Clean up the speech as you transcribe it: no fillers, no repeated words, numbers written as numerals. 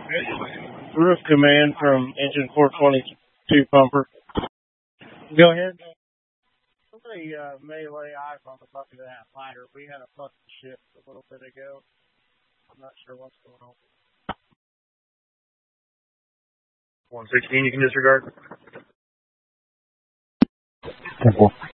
Roof command from engine 422 pumper. Go ahead. Somebody may lay eyes on the bucket of that lighter. We had a fucking shift a little bit ago. I'm not sure what's going on. 116 you can disregard.